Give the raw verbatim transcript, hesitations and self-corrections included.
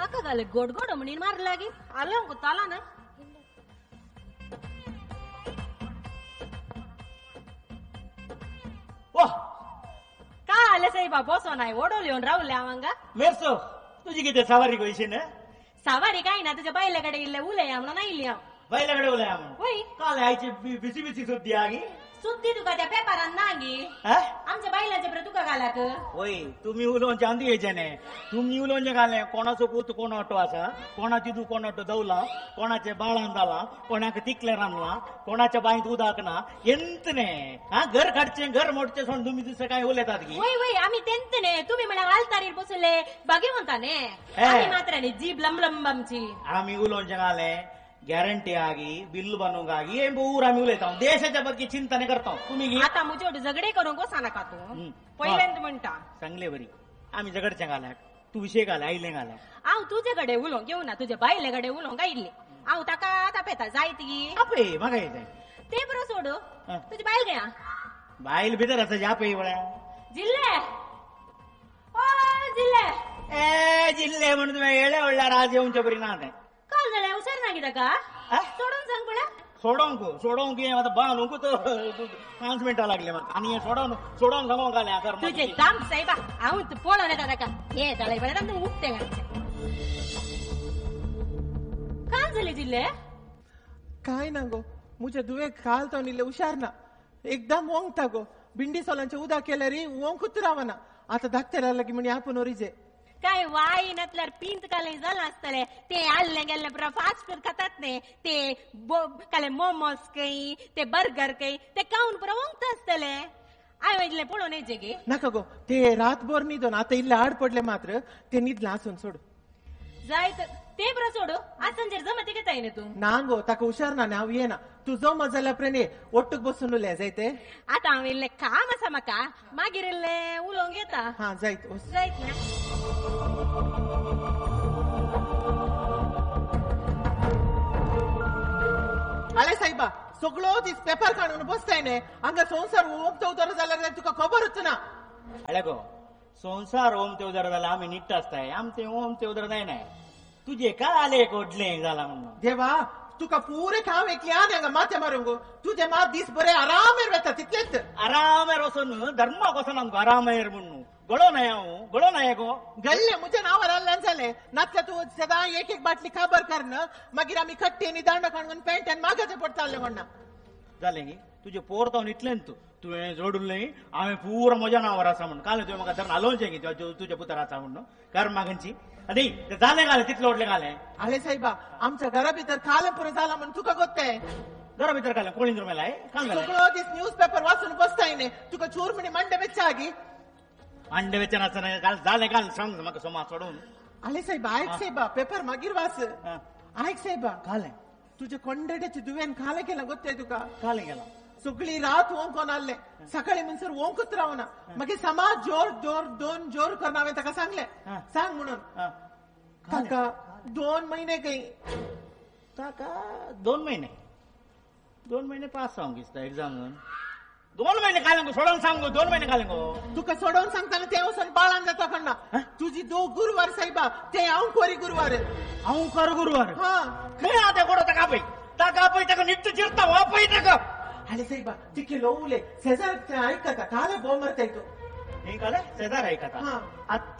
अका गाले गोड गोड म्हणून मार लागी आलो को ताला ना वा का आले साहेबा बसो नाही ओढवली येऊन राहुल्या आवांगा मेरसो तुझी किती सवारी गोयशी ना सवारी काय ना तुझ्या बैलाकडे इल्ले उले आमना नाही इल्ले बैलाकडे उले आम होय काल आयची बिसी बिसी सुद्धी आगी सुद्धी तुका त्या पेपरान नागी आमच्या बैलाचे प्रति तुका घालात होय तुम्ही उलोवचे आंदी यायच्याने तुम्ही उलोवचे घाले कोणाचो पूत कोण ऑटो आसा कोणाची तू कोण ऑटो दवला कोणाचे बाळान जाला कोणाक तिकले रांदला कोणाच्या बाईत उदाक ना ಎಂತನೆ हा घर काढचे घर मोडचे सोडून तुम्ही दुसरं काय उलयतात की होय होय आम्ही तेंतने तुम्ही म्हणा आलतारीर बसले बागे म्हणताने आम्ही मात्र जीब लंबलंबमची आम्ही उलोवचे घाले गॅरंटी आगी बिल बनवूंगी हे ऊर आम्ही उलयता देशाच्या बद्दल चिंतने करता तुम्ही आता मुझे झगडे करून को सांगा का तू पहिल्यांदा म्हणता चांगले बरी आम्ही झगडच्या घालाय तू विषय घालाय आईले घालाय आव तुझ्याकडे उलोंग घेऊ ना तुझ्या बाईलेकडे उलोंग गायले आव ताका आता पेता जायती आपे मग येते ते बरं सोडू तुझी बाईल घ्या बाईल भितर असं जापे वळ्या जिल्हे ओ जिल्हे ए जिल्हे म्हणून तुम्ही येळे वळला राज येऊनच्या बरी ना काल झाल्या हुशार सांगितलं का सोडून सांग पडा सोडवंक सोडवंक आता बांधूंक तर पाच मिनिटं लागले मग आणि सोडवून सोडवून सांगून आल्या तुझे दाम साहेबा आऊन तू पोळवून येतात का हे झालंय बरं तू उठते काय झाले जिल्हे काय ना गो मुझे दुवे काल तो निले हुशार ना एकदम ओंगता गो बिंडी सोलांचे उदा केल्या री ओंकूच रावना आता धाकतेला लगी म्हणे आपण ओरिजे काय वाई नतल्यार पिंत काले झालं असतले ते आल्ले गेले पुरा फास्ट फूड खातात ने ते काले मोमोस काही ते बर्गर काही ते खाऊन पुरा ओंगत असतले आय वयले पळून यायचे गे नका गो ते रातभर निदोन आता इल्ले आड पडले मात्र ते निदला असून सोड जायत ते बरं सोडू आज संजय जमते घेता येणे तू नांगो ताका हुशार ना हांव येना तू जो मजाल्या प्रेने ಒಟ್ಟುಗ್ बसून उलय जायते आता हांव इल्ले काम आसा म्हाका मागीर इल्ले उलोवंक येता हा जायत जायत ना आले साहेबा सगळो दीस पेपर काढून बसताय न्ही हांगा संसार ओमतो उतर जाल्यार तुका खबरच ना अळे गो संसार ओम ते उदर जाला आम्ही नीट असताय आमचे ओम ते उदर नाही नाही तुझे काय आले कोडले झाला म्हणून देवा तुका पुरे काम ऐकले आनी हांगा माथे मारूंक तुझे मात दीस बरे आरामेर वता तितलेच आरामेर वचून धर्माक वचून आमकां आरामेर म्हणून गळो नाही हांव गळो नाही गो गल्ले म्हज्या नांवार आल्ल्यान जालें नातल्या तूं सदां एक एक बाटली खबर कर न मागीर आमी कट्टी आनी दांडो काडून पॅन्टान मागाचें पडटालें म्हणना जालें गी तुजे पोर तो इतलें तूं तुवें जोडून हांवें पुरो म्हज्या नांवार आसा म्हणून काल तुवें म्हाका धरून आलोवचें गी तुज्या पुतार आसा म्हणून कर मागनची अदी जालें घालें तितलें व्हडलें घालें आले साहेबा आमच्या घरा भितर कालें पुरें जालां म्हणून तुका गोत्तें घरा भितर घालें कोळींद्र मेलाय काल घालें सगळो दीस न्यूज पेपर वाचून बसताय न्ही तुका चोर म्हणी मंडे बेच्चा गी अंडे वेचन आसतना काल जालें काल सांग म्हाका सोमा सोडून आले साहेबा आयक साहेबा पेपर मागीर वाच आयक साहेबा कालें तुझे कोंडेड्याचे दुवेन कालें केलां गोत्तें तुका कालें गेलां सगळी रात ओंकोन आल्ले सकाळी म्हणसर ओंकूच रावना मागीर समाज जोर जोर दोन जोर करना हांवें ताका सांगलें सांग म्हणून ताका दोन महिने काही ताका दोन महिने दोन महिने पास जावंक दिसता एग्जाम दोन महिने कालें गो सोडून सांग गो दोन महिने कालें गो तुका सोडून सांगताना ते वचून बाळान जाता कण्णा तुजी दो गुरुवार साहेबा ते हांव कोरी गुरुवार हांव कर गुरुवार हा खंय आहा ते गोडो ताका पळय ताका पळय ताका नीट चिरता वापय ताका आले साहेबा तिके लोवले शेजार ऐकता काले बोंब मारताय तो हे काले शेजार ऐकता